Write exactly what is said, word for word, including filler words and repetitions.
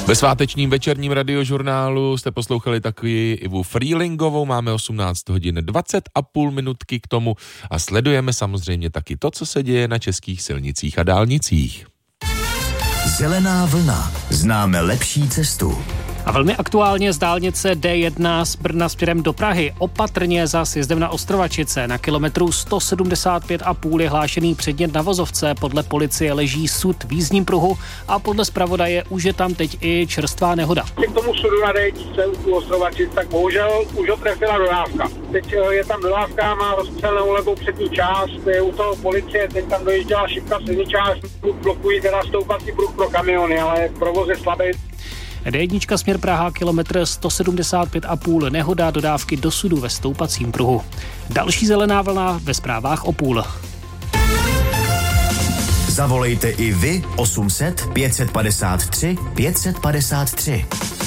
Ve svátečním večerním radiožurnálu jste poslouchali taky Ivu Freelingovou, máme osmnáct hodin dvacet a půl minutky k tomu a sledujeme samozřejmě taky to, co se děje na českých silnicích a dálnicích. Zelená vlna. Známe lepší cestu. A velmi aktuálně z dálnice D jedna z Brna směrem do Prahy. Opatrně za sjezdem na Ostrovačice. Na kilometru sto sedmdesát pět a půl je hlášený předmět na vozovce. Podle policie leží sud v jízdním pruhu a podle zpravodaje už je tam teď i čerstvá nehoda. K tomu sudu na D jedna u Ostrovačic, tak bohužel už ho trefila dodávka. Teď je tam dodávka, má rozstřelenou levou přední část, je u toho policie, teď tam dojížděla šipka silničář, blokují teda stoupací pruh pro kamiony, ale provoz je slabý. D jedna směr Praha, kilometr sto sedmdesát pět a půl, nehoda, dodávky do sudu ve stoupacím pruhu. Další zelená vlna ve zprávách o půl. Zavolejte i vy osm set pět set padesát tři pět set padesát tři.